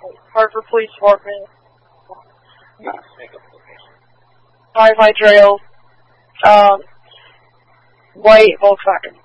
Hartford Police Department. Nice. Makeup location. Hi-Fi Trail. White Volkswagen.